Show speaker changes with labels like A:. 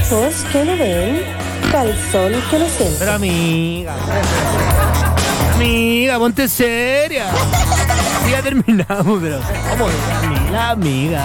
A: ojos que no ven, calzón que no siente.
B: Pero amiga, ponte seria. Ya terminamos, pero ¿cómo? La amiga.